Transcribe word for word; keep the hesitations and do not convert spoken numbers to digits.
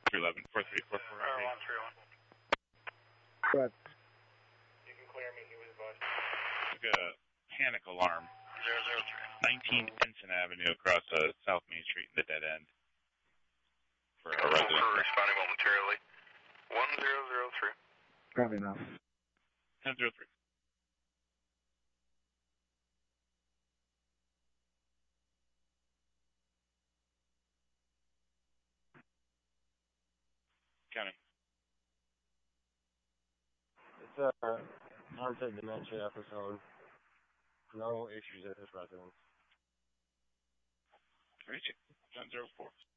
three eleven, four three four four. Power one three one. Go ahead. You can clear me, he was advised. Took a panic alarm. zero zero three. nineteen Ensign Avenue across uh, South Main Street in the dead end. For a resident. Responding momentarily. one zero zero three. Copy now. ten zero three. County. It's a onset dementia episode. No issues at this residence. ten zero four.